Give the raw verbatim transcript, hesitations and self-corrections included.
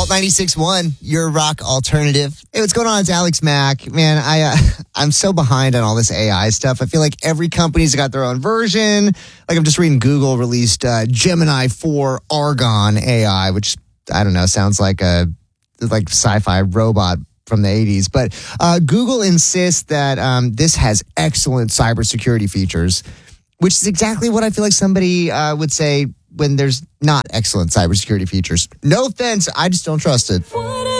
Alt ninety-six point one, your rock alternative. Hey, what's going on? It's Alex Mack. Man, I, uh, I'm so behind on all this A I stuff. I feel like every company's got their own version. Like I'm just reading Google released uh, Gemini four Argon A I, which, I don't know, sounds like a like sci-fi robot from the eighties. But uh, Google insists that um, this has excellent cybersecurity features, which is exactly what I feel like somebody uh, would say when there's not excellent cybersecurity features. No offense, I just don't trust it.